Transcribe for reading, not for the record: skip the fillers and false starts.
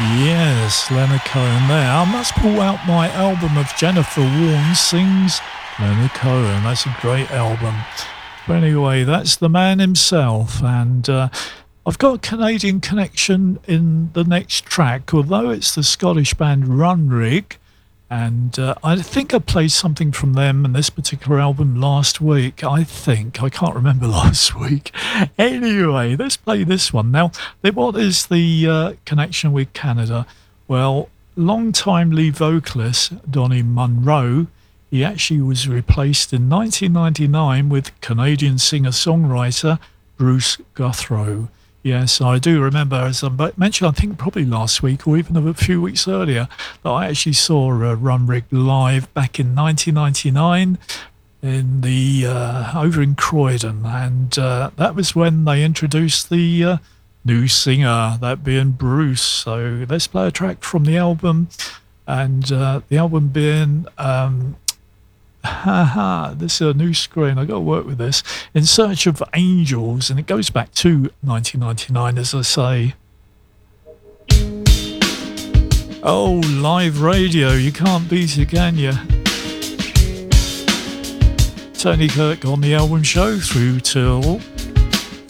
Yes, Leonard Cohen there. I must pull out my album of Jennifer Warnes Sings Leonard Cohen. That's a great album. But anyway, that's the man himself. And I've got a Canadian connection in the next track, although it's the Scottish band Runrig. And I think I played something from them in this particular album last week. I can't remember last week. Anyway, let's play this one. Now, what is the connection with Canada? Well, long-time lead vocalist Donny Munro, he actually was replaced in 1999 with Canadian singer-songwriter Bruce Guthrie. Yes, I do remember, as I mentioned, I think probably last week or even a few weeks earlier, that I actually saw Runrig live back in 1999 in the over in Croydon, and that was when they introduced the new singer, that being Bruce. So let's play a track from the album, and the album being this is a new screen. I got to work with this. In Search of Angels, and it goes back to 1999, as I say. Oh, live radio, you can't beat it, can you? Tony Kirk on the album show through till